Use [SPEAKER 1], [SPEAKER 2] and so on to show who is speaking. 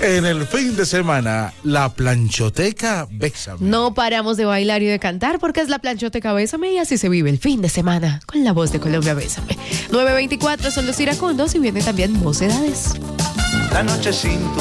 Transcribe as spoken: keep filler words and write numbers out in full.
[SPEAKER 1] En el fin de semana, la planchoteca Bésame.
[SPEAKER 2] No paramos de bailar y de cantar porque es la planchoteca Bésame y así se vive el fin de semana con la voz de Colombia Bésame. nueve veinticuatro son los iracundos y vienen también Mocedades.
[SPEAKER 3] La noche sin tu